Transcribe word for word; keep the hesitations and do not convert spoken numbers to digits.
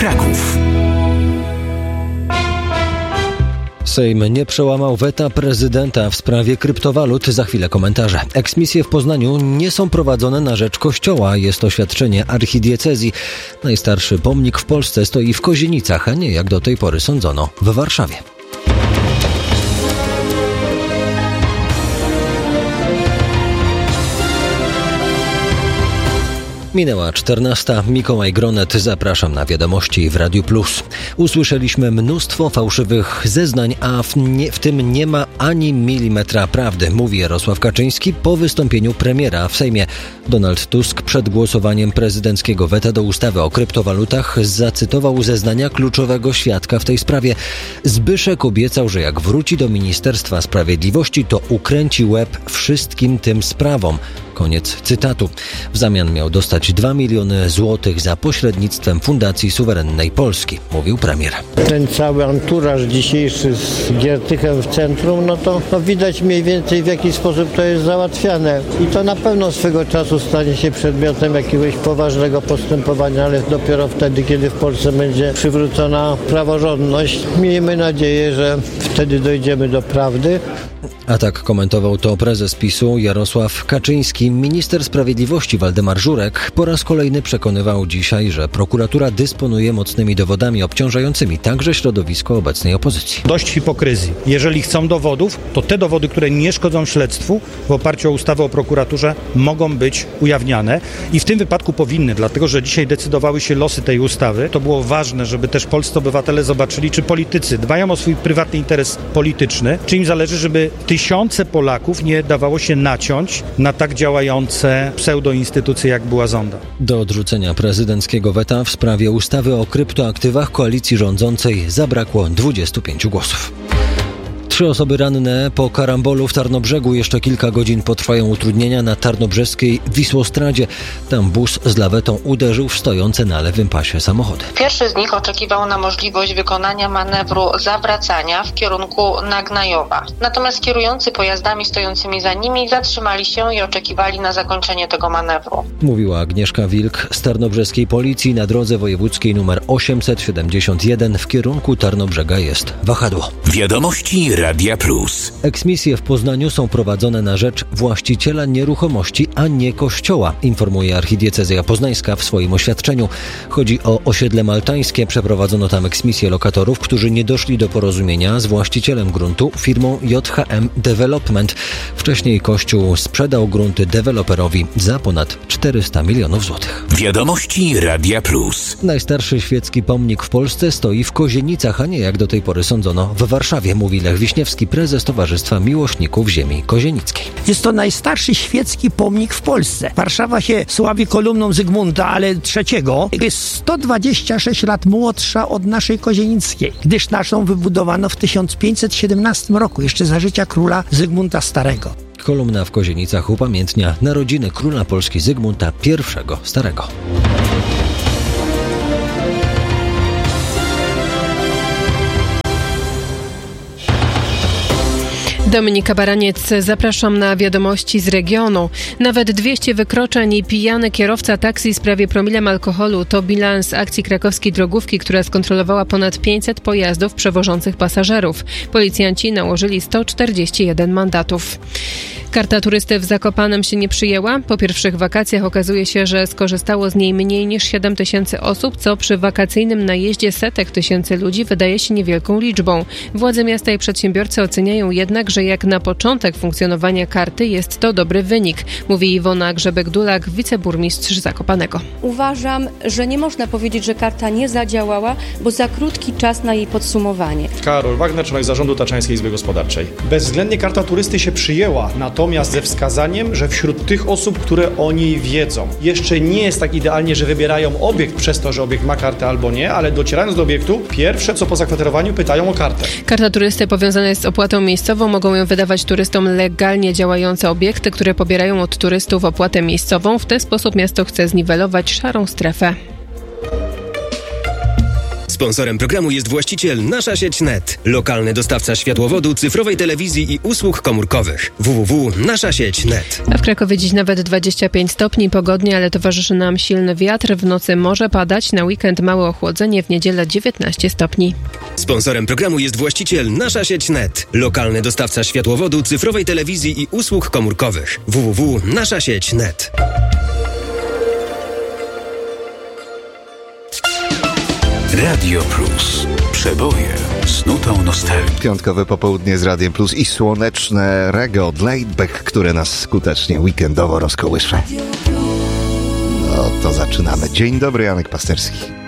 Kraków. Sejm nie przełamał weta prezydenta w sprawie kryptowalut. Za chwilę komentarze. Eksmisje w Poznaniu nie są prowadzone na rzecz Kościoła. Jest oświadczenie archidiecezji. Najstarszy pomnik w Polsce stoi w Kozienicach, a nie jak do tej pory sądzono w Warszawie. Minęła czternasta. Mikołaj Gronet. Zapraszam na wiadomości w Radiu Plus. Usłyszeliśmy mnóstwo fałszywych zeznań, a w, nie, w tym nie ma ani milimetra prawdy, mówi Jarosław Kaczyński po wystąpieniu premiera w Sejmie. Donald Tusk przed głosowaniem prezydenckiego weta do ustawy o kryptowalutach zacytował zeznania kluczowego świadka w tej sprawie. Zbyszek obiecał, że jak wróci do Ministerstwa Sprawiedliwości, to ukręci łeb wszystkim tym sprawom. Koniec cytatu. W zamian miał dostać dwa miliony złotych za pośrednictwem Fundacji Suwerennej Polski, mówił premier. Ten cały anturaż dzisiejszy z Giertychem w centrum, no to no widać mniej więcej w jaki sposób to jest załatwiane. I to na pewno swego czasu stanie się przedmiotem jakiegoś poważnego postępowania, ale dopiero wtedy, kiedy w Polsce będzie przywrócona praworządność. Miejmy nadzieję, że wtedy dojdziemy do prawdy. A tak komentował to prezes PiSu Jarosław Kaczyński. Minister Sprawiedliwości Waldemar Żurek po raz kolejny przekonywał dzisiaj, że prokuratura dysponuje mocnymi dowodami obciążającymi także środowisko obecnej opozycji. Dość hipokryzji. Jeżeli chcą dowodów, to te dowody, które nie szkodzą śledztwu w oparciu o ustawę o prokuraturze, mogą być ujawniane i w tym wypadku powinny, dlatego że dzisiaj decydowały się losy tej ustawy. To było ważne, żeby też polscy obywatele zobaczyli, czy politycy dbają o swój prywatny interes polityczny, czy im zależy, żeby tysiące Polaków nie dawało się naciąć na tak działające pseudoinstytucje, jak była Zonda. Do odrzucenia prezydenckiego weta w sprawie ustawy o kryptoaktywach koalicji rządzącej zabrakło dwudziestu pięciu głosów. Trzy osoby ranne po karambolu w Tarnobrzegu. Jeszcze kilka godzin potrwają utrudnienia na tarnobrzeskiej Wisłostradzie. Tam bus z lawetą uderzył w stojące na lewym pasie samochody. Pierwszy z nich oczekiwał na możliwość wykonania manewru zawracania w kierunku Nagnajowa. Natomiast kierujący pojazdami stojącymi za nimi zatrzymali się i oczekiwali na zakończenie tego manewru. Mówiła Agnieszka Wilk z tarnobrzeskiej policji. Na drodze wojewódzkiej nr osiemset siedemdziesiąt jeden w kierunku Tarnobrzega jest wahadło. Wiadomości Radia Plus. Eksmisje w Poznaniu są prowadzone na rzecz właściciela nieruchomości, a nie kościoła, informuje archidiecezja poznańska w swoim oświadczeniu. Chodzi o osiedle maltańskie. Przeprowadzono tam eksmisję lokatorów, którzy nie doszli do porozumienia z właścicielem gruntu, firmą J H M Development. Wcześniej kościół sprzedał grunty deweloperowi za ponad czterysta milionów złotych. Wiadomości Radia Plus. Najstarszy świecki pomnik w Polsce stoi w Kozienicach, a nie jak do tej pory sądzono w Warszawie, mówi Lech Wiśniewski, prezes Towarzystwa Miłośników Ziemi Kozienickiej. Jest to najstarszy świecki pomnik w Polsce. Warszawa się sławi kolumną Zygmunta, ale trzeciego. Jest sto dwadzieścia sześć lat młodsza od naszej Kozienickiej, gdyż naszą wybudowano w tysiąc pięćset siedemnastym roku, jeszcze za życia króla Zygmunta Starego. Kolumna w Kozienicach upamiętnia narodziny króla Polski Zygmunta pierwszego Starego. Dominika Baraniec, zapraszam na wiadomości z regionu. Nawet dwieście wykroczeń i pijany kierowca taksi z prawie promilem alkoholu to bilans akcji krakowskiej drogówki, która skontrolowała ponad pięćset pojazdów przewożących pasażerów. Policjanci nałożyli sto czterdzieści jeden mandatów. Karta turysty w Zakopanem się nie przyjęła. Po pierwszych wakacjach okazuje się, że skorzystało z niej mniej niż siedem tysięcy osób, co przy wakacyjnym najeździe setek tysięcy ludzi wydaje się niewielką liczbą. Władze miasta i przedsiębiorcy oceniają jednak, że jak na początek funkcjonowania karty jest to dobry wynik, mówi Iwona Grzebek-Dulak, wiceburmistrz Zakopanego. Uważam, że nie można powiedzieć, że karta nie zadziałała, bo za krótki czas na jej podsumowanie. Karol Wagner, członek zarządu Tatrzańskiej Izby Gospodarczej. Bezwzględnie karta turysty się przyjęła, natomiast ze wskazaniem, że wśród tych osób, które o niej wiedzą, jeszcze nie jest tak idealnie, że wybierają obiekt przez to, że obiekt ma kartę albo nie, ale docierając do obiektu, pierwsze co po zakwaterowaniu pytają o kartę. Karta turysty powiązana jest z opłatą miejscową. Mogą ją wydawać turystom legalnie działające obiekty, które pobierają od turystów opłatę miejscową. W ten sposób miasto chce zniwelować szarą strefę. Sponsorem programu jest właściciel Nasza Sieć kropka net, lokalny dostawca światłowodu, cyfrowej telewizji i usług komórkowych. w w w kropka nasza sieć kropka net. A w Krakowie dziś nawet dwadzieścia pięć stopni, pogodnie, ale towarzyszy nam silny wiatr. W nocy może padać, na weekend małe ochłodzenie, w niedzielę dziewiętnaście stopni. Sponsorem programu jest właściciel Nasza Sieć kropka net, lokalny dostawca światłowodu, cyfrowej telewizji i usług komórkowych. w w w kropka nasza sieć kropka net. Radio Plus. Przeboje z nutą nostalgii. Piątkowe popołudnie z Radiem Plus i słoneczne reggae od Laidback, które nas skutecznie weekendowo rozkołysze. No to zaczynamy. Dzień dobry, Janek Pasterski.